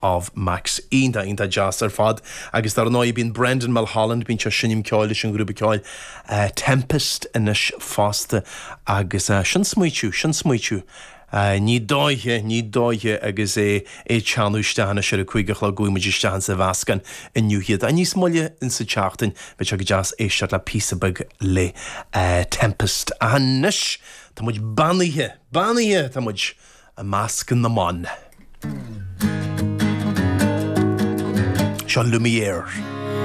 of Max Inda jazz fad agus dar nói bín Brendan Mulholland bín sinnim ceáil sin grúpa ceáil Tempest inis fásta agus sin smuitiú ní dóithe agus é teanúisteanna se a chuigech le goimiidirstean sa bhascan in nniuhiad a níos molle in sa teachtain be se go jazz éiste le písabag le Tempest a nis tá muid banithe tá muid a máscan na man. Sean Lumière.